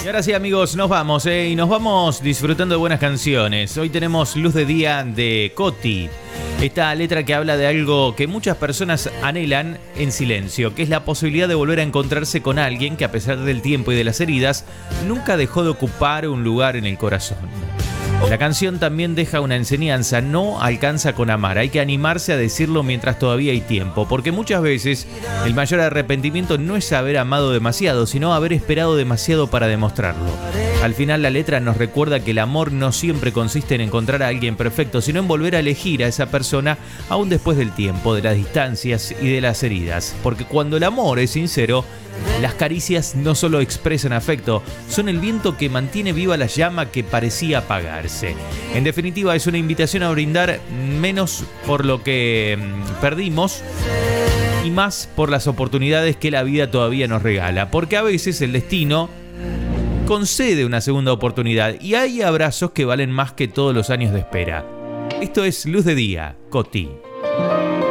Y ahora sí, amigos, nos vamos, y nos vamos disfrutando de buenas canciones. Hoy tenemos Luz de Día de Coti. Esta letra que habla de algo que muchas personas anhelan en silencio, que es la posibilidad de volver a encontrarse con alguien que, a pesar del tiempo y de las heridas, nunca dejó de ocupar un lugar en el corazón. La canción también deja una enseñanza: no alcanza con amar, hay que animarse a decirlo mientras todavía hay tiempo, porque muchas veces el mayor arrepentimiento no es haber amado demasiado, sino haber esperado demasiado para demostrarlo. Al final, la letra nos recuerda que el amor no siempre consiste en encontrar a alguien perfecto, sino en volver a elegir a esa persona aún después del tiempo, de las distancias y de las heridas, porque cuando el amor es sincero, las caricias no solo expresan afecto, son el viento que mantiene viva la llama que parecía apagarse. En definitiva, es una invitación a brindar menos por lo que perdimos y más por las oportunidades que la vida todavía nos regala, porque a veces el destino concede una segunda oportunidad y hay abrazos que valen más que todos los años de espera. Esto es Luz de Día, Coti.